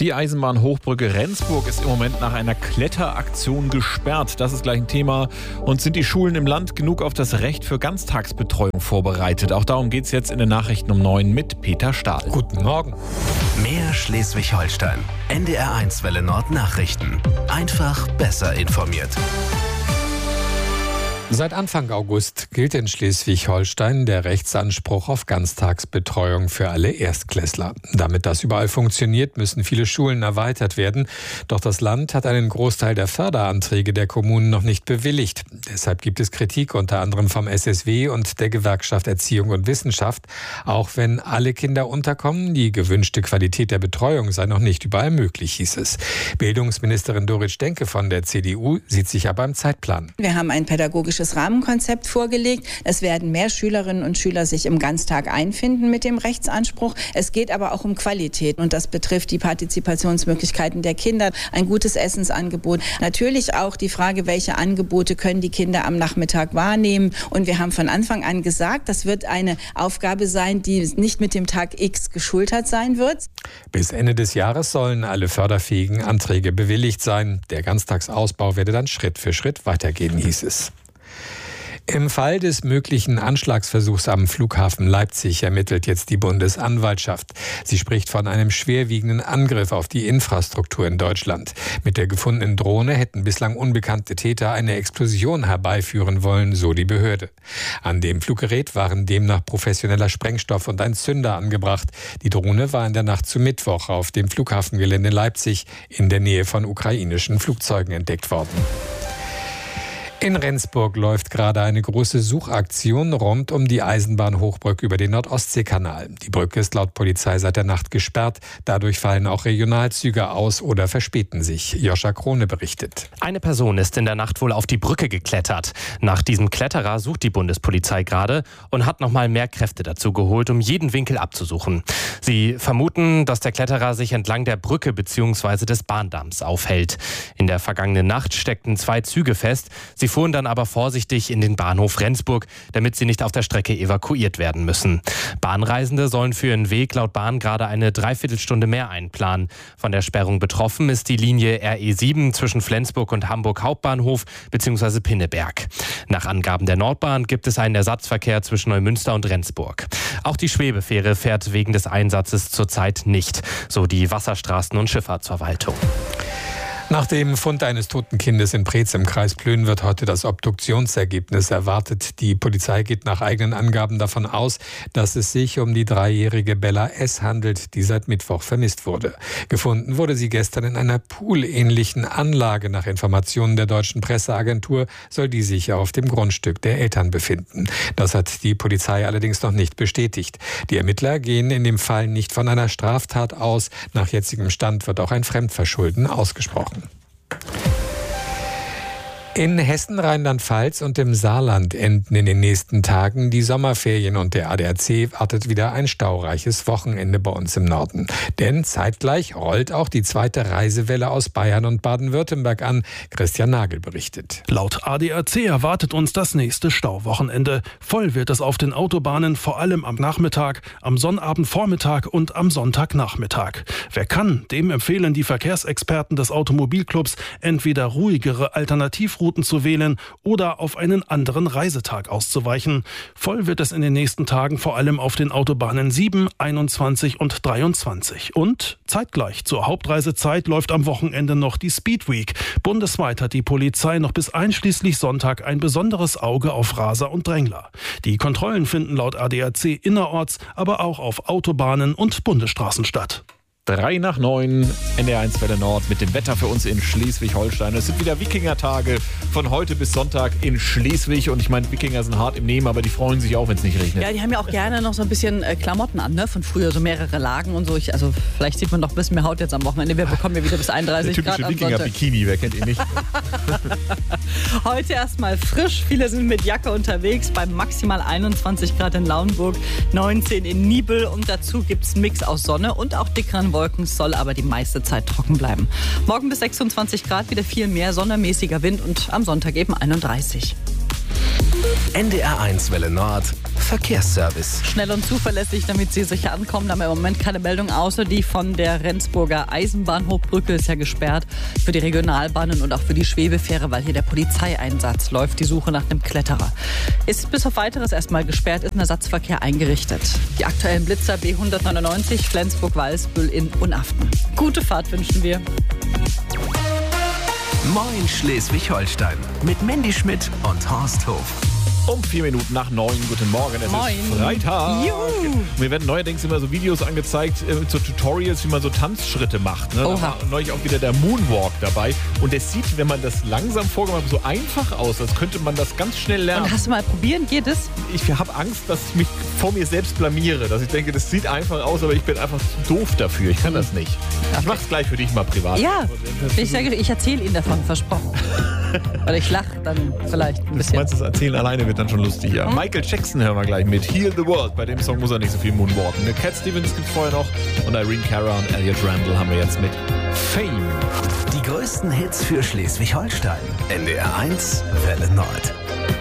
Die Eisenbahnhochbrücke Rendsburg ist im Moment nach einer Kletteraktion gesperrt. Das ist gleich ein Thema. Und sind die Schulen im Land genug auf das Recht für Ganztagsbetreuung vorbereitet? Auch darum geht es jetzt in den Nachrichten um 9 mit Peter Stahl. Guten Morgen. Mehr Schleswig-Holstein. NDR1 Welle Nord Nachrichten. Einfach besser informiert. Seit Anfang August gilt in Schleswig-Holstein der Rechtsanspruch auf Ganztagsbetreuung für alle Erstklässler. Damit das überall funktioniert, müssen viele Schulen erweitert werden. Doch das Land hat einen Großteil der Förderanträge der Kommunen noch nicht bewilligt. Deshalb gibt es Kritik unter anderem vom SSW und der Gewerkschaft Erziehung und Wissenschaft. Auch wenn alle Kinder unterkommen, die gewünschte Qualität der Betreuung sei noch nicht überall möglich, hieß es. Bildungsministerin Dorit Stenke von der CDU sieht sich aber im Zeitplan. Wir haben ein pädagogisches Rahmenkonzept vorgelegt. Es werden mehr Schülerinnen und Schüler sich im Ganztag einfinden mit dem Rechtsanspruch. Es geht aber auch um Qualität und das betrifft die Partizipationsmöglichkeiten der Kinder, ein gutes Essensangebot. Natürlich auch die Frage, welche Angebote können die Kinder am Nachmittag wahrnehmen. Und wir haben von Anfang an gesagt, das wird eine Aufgabe sein, die nicht mit dem Tag X geschultert sein wird. Bis Ende des Jahres sollen alle förderfähigen Anträge bewilligt sein. Der Ganztagsausbau werde dann Schritt für Schritt weitergehen, hieß es. Im Fall des möglichen Anschlagsversuchs am Flughafen Leipzig ermittelt jetzt die Bundesanwaltschaft. Sie spricht von einem schwerwiegenden Angriff auf die Infrastruktur in Deutschland. Mit der gefundenen Drohne hätten bislang unbekannte Täter eine Explosion herbeiführen wollen, so die Behörde. An dem Fluggerät waren demnach professioneller Sprengstoff und ein Zünder angebracht. Die Drohne war in der Nacht zu Mittwoch auf dem Flughafengelände Leipzig in der Nähe von ukrainischen Flugzeugen entdeckt worden. In Rendsburg läuft gerade eine große Suchaktion rund um die Eisenbahnhochbrücke über den Nord-Ostsee-Kanal. Die Brücke ist laut Polizei seit der Nacht gesperrt. Dadurch fallen auch Regionalzüge aus oder verspäten sich. Joscha Krone berichtet. Eine Person ist in der Nacht wohl auf die Brücke geklettert. Nach diesem Kletterer sucht die Bundespolizei gerade und hat nochmal mehr Kräfte dazu geholt, um jeden Winkel abzusuchen. Sie vermuten, dass der Kletterer sich entlang der Brücke bzw. des Bahndamms aufhält. In der vergangenen Nacht steckten 2 Züge fest. Sie fuhren dann aber vorsichtig in den Bahnhof Rendsburg, damit sie nicht auf der Strecke evakuiert werden müssen. Bahnreisende sollen für ihren Weg laut Bahn gerade eine Dreiviertelstunde mehr einplanen. Von der Sperrung betroffen ist die Linie RE7 zwischen Flensburg und Hamburg Hauptbahnhof bzw. Pinneberg. Nach Angaben der Nordbahn gibt es einen Ersatzverkehr zwischen Neumünster und Rendsburg. Auch die Schwebefähre fährt wegen des Einsatzes zurzeit nicht, so die Wasserstraßen- und Schifffahrtsverwaltung. Nach dem Fund eines toten Kindes in Preetz im Kreis Plön wird heute das Obduktionsergebnis erwartet. Die Polizei geht nach eigenen Angaben davon aus, dass es sich um die 3-jährige Bella S. handelt, die seit Mittwoch vermisst wurde. Gefunden wurde sie gestern in einer poolähnlichen Anlage. Nach Informationen der deutschen Presseagentur soll die sich auf dem Grundstück der Eltern befinden. Das hat die Polizei allerdings noch nicht bestätigt. Die Ermittler gehen in dem Fall nicht von einer Straftat aus. Nach jetzigem Stand wird auch ein Fremdverschulden ausgesprochen. In Hessen, Rheinland-Pfalz und im Saarland enden in den nächsten Tagen die Sommerferien und der ADAC wartet wieder ein staureiches Wochenende bei uns im Norden. Denn zeitgleich rollt auch die zweite Reisewelle aus Bayern und Baden-Württemberg an. Christian Nagel berichtet. Laut ADAC erwartet uns das nächste Stauwochenende. Voll wird es auf den Autobahnen, vor allem am Nachmittag, am Sonnabendvormittag und am Sonntagnachmittag. Wer kann, dem empfehlen die Verkehrsexperten des Automobilclubs, entweder ruhigere Alternativrouten zu wählen oder auf einen anderen Reisetag auszuweichen. Voll wird es in den nächsten Tagen vor allem auf den Autobahnen 7, 21 und 23. Und zeitgleich zur Hauptreisezeit läuft am Wochenende noch die Speed Week. Bundesweit hat die Polizei noch bis einschließlich Sonntag ein besonderes Auge auf Raser und Drängler. Die Kontrollen finden laut ADAC innerorts, aber auch auf Autobahnen und Bundesstraßen statt. 3 nach 9, NDR1 Welle Nord mit dem Wetter für uns in Schleswig-Holstein. Es sind wieder Wikingertage von heute bis Sonntag in Schleswig. Und ich meine, Wikinger sind hart im Nehmen, aber die freuen sich auch, wenn es nicht regnet. Ja, die haben ja auch gerne noch so ein bisschen Klamotten an, ne? Von früher, so mehrere Lagen und so. Also vielleicht sieht man noch ein bisschen mehr Haut jetzt am Wochenende. Wir bekommen ja wieder bis 31 Grad am Sonntag. Typische Wikinger-Bikini, wer kennt ihn nicht? Heute erstmal frisch. Viele sind mit Jacke unterwegs. Bei maximal 21 Grad in Lauenburg, 19 in Nibel. Und dazu gibt es einen Mix aus Sonne und auch dickeren Wolken. Es soll aber die meiste Zeit trocken bleiben. Morgen bis 26 Grad, wieder viel mehr Sonne, mäßiger Wind und am Sonntag eben 31. NDR1 Welle Nord Verkehrsservice. Schnell und zuverlässig, damit Sie sicher ankommen. Da haben wir im Moment keine Meldung, außer die von der Rendsburger Eisenbahnhofbrücke ist ja gesperrt für die Regionalbahnen und auch für die Schwebefähre, weil hier der Polizeieinsatz läuft, die Suche nach dem Kletterer. Ist bis auf Weiteres erstmal gesperrt, ist ein Ersatzverkehr eingerichtet. Die aktuellen Blitzer B199 Flensburg-Walsbüll in Unaften. Gute Fahrt wünschen wir. Moin Schleswig-Holstein mit Mandy Schmidt und Horst Hof. Um 4 Minuten nach 9. Guten Morgen, es Moin. ist Freitag. Juhu. Mir werden neuerdings immer so Videos angezeigt, so Tutorials, wie man so Tanzschritte macht. Ne? Da war neulich auch wieder der Moonwalk dabei. Und es sieht, wenn man das langsam vorgemacht hat, so einfach aus, als könnte man das ganz schnell lernen. Und hast du mal probieren? Geht es? Ich habe Angst, dass ich mich vor mir selbst blamiere. Dass ich denke, das sieht einfach aus, aber ich bin einfach zu doof dafür. Ich kann das nicht. Ich mach's gleich für dich mal privat. Ja, ich erzähle Ihnen davon, versprochen. Oder ich lache dann vielleicht ein Du bisschen. meinst, das Erzählen alleine wird dann schon lustig, ja. Michael Jackson hören wir gleich mit Heal the World. Bei dem Song muss er nicht so viel moonwalken. Cat Stevens gibt's vorher noch und Irene Cara und Elliot Randall haben wir jetzt mit Fame. Die größten Hits für Schleswig-Holstein. NDR1 Welle Nord.